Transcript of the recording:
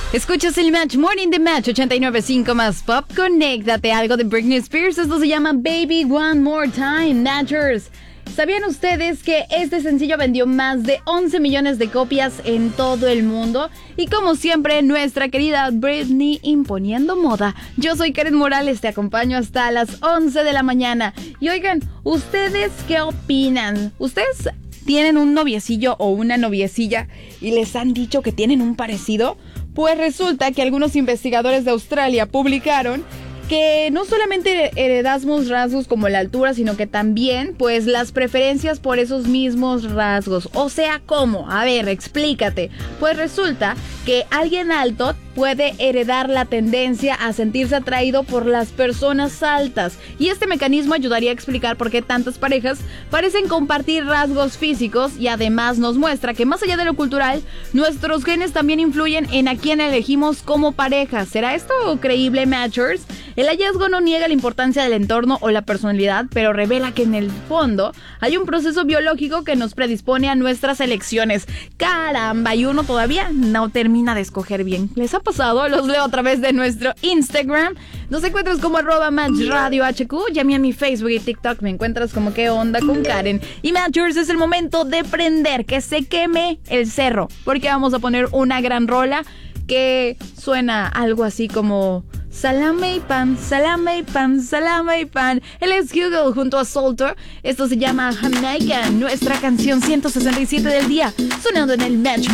Escuchas el Match Morning de Match 89.5 más Pop. Conéctate, algo de Britney Spears. Esto se llama Baby One More Time, Matchers. ¿Sabían ustedes que este sencillo vendió más de 11 millones de copias en todo el mundo? Y como siempre, nuestra querida Britney imponiendo moda. Yo soy Karen Morales, te acompaño hasta las 11 de la mañana. Y oigan, ¿ustedes qué opinan? ¿Ustedes tienen un noviecillo o una noviecilla y les han dicho que tienen un parecido? Pues resulta que algunos investigadores de Australia publicaron que no solamente heredamos rasgos como la altura, sino que también, pues, las preferencias por esos mismos rasgos. O sea, ¿cómo? A ver, explícate. Pues resulta que alguien alto puede heredar la tendencia a sentirse atraído por las personas altas. Y este mecanismo ayudaría a explicar por qué tantas parejas parecen compartir rasgos físicos, y además nos muestra que más allá de lo cultural, nuestros genes también influyen en a quién elegimos como pareja. ¿Será esto creíble, Matchers? El hallazgo no niega la importancia del entorno o la personalidad, pero revela que en el fondo hay un proceso biológico que nos predispone a nuestras elecciones. ¡Caramba! Y uno todavía no termina de escoger bien. ¿Les ha pasado? Los leo a través de nuestro Instagram. Nos encuentras como @MatchRadioHQ. Ya a mi Facebook y TikTok me encuentras como ¿Qué onda con Karen? Y Matchers, es el momento de prender, que se queme el cerro, porque vamos a poner una gran rola que suena algo así como salame y pan, salame y pan, salame y pan. Él es Hugo junto a Salter. Esto se llama Jamaica, nuestra canción 167 del día, sonando en el Match